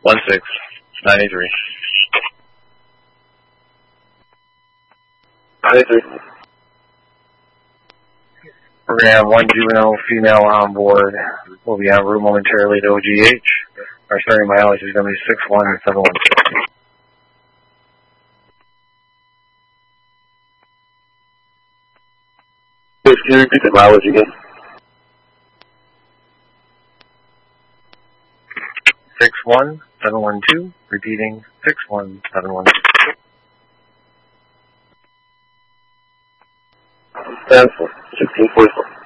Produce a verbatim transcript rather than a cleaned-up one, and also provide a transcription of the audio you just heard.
one six ninety-three. ninety-three. We're going to have one juvenile female on board. We'll be en route momentarily to O G H. Our starting mileage is going to be six one seven one six. Can you repeat the mileage again? six one seven one two, repeating six one seven one two. Stand for sixteen forty-four.